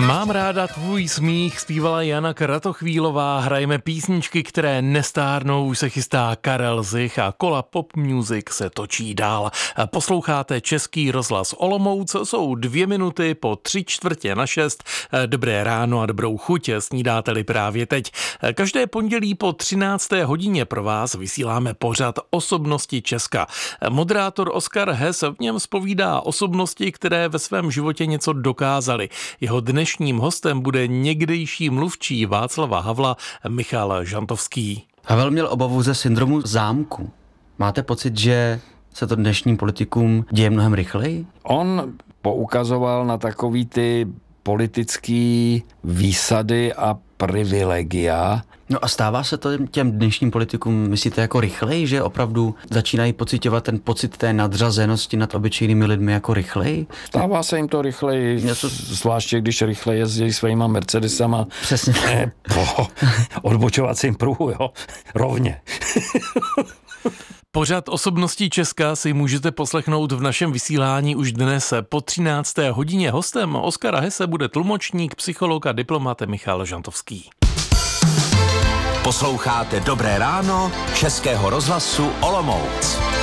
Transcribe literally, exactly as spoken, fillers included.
Mám ráda tvůj smích, zpívala Jana Kratochvílová. Hrajeme písničky, které nestárnou, už se chystá Karel Zich a kola pop music se točí dál. Posloucháte Český rozhlas Olomouc, jsou dvě minuty po tři čtvrtě na šest. Dobré ráno a dobrou chuť, snídáte-li právě teď. Každé pondělí po třinácté hodině pro vás vysíláme pořad Osobnosti Česka. Moderátor Oskar Hess v něm zpovídá osobnosti, které ve svém životě něco dokázaly. Jeho dnešním hostem bude někdejší mluvčí Václava Havla Michal Žantovský. Havel měl obavu ze syndromu zámku. Máte pocit, že se to dnešním politikům děje mnohem rychleji? On poukazoval na takový ty politický výsady a privilegia. No a stává se to těm dnešním politikům, myslíte, jako rychleji, že opravdu začínají pocitovat ten pocit té nadřazenosti nad obyčejnými lidmi jako rychleji? Stává se jim to rychleji, Něco... zvláště když rychle jezdí svýma Mercedesama. Přesně. Ne, po odbočovacím pruhu, jo, rovně. Pořad Osobností Česka si můžete poslechnout v našem vysílání už dnes po třinácté hodině. Hostem Oskara Hesse bude tlumočník, psycholog a diplomat Michal Žantovský. Posloucháte Dobré ráno Českého rozhlasu Olomouc.